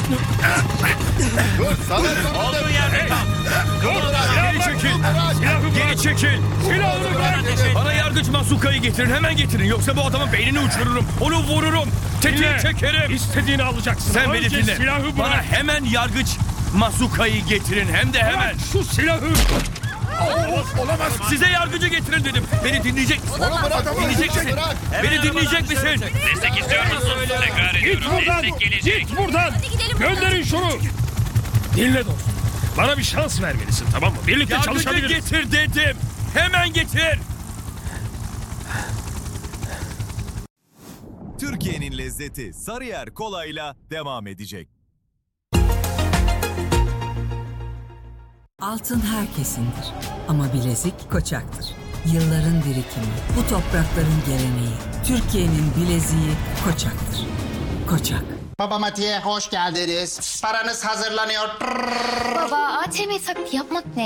Olduğu yerde kal. Geri çekil. Geri çekil. Silahını bırak. Bana yargıç Mazuka'yı getirin. Hemen getirin. Yoksa bu adamın beynini uçururum. Onu vururum. Tetiği Dinle. çekerim. İstediğini alacaksın. Sen beni Önce dinle. silahı bırak. Bana hemen yargıç Mazuka'yı getirin. Hem de hemen. Bırak şu silahı. Olamaz. Size yargıcı getirin dedim. Beni dinleyecek misin? Dinleyecek misin? Beni dinleyecek misin? Destek istiyor musun? Tekrar Git ediyorum. buradan. Destek gelecek. Git buradan. Gönderin şunu. Dinle dostum. Bana bir şans vermelisin, tamam mı? Birlikte Yargıcı çalışabiliriz. getir dedim. Hemen getir. Türkiye'nin lezzeti Sarıyer Kolay'la devam edecek. Altın herkesindir ama bilezik Koçak'tır. Yılların birikimi, bu toprakların geleneği. Türkiye'nin bileziği Koçak'tır. Koçak. Baba Mati'ye hoş geldiniz. Paranız hazırlanıyor. Baba ATM taklidi yapmak ne?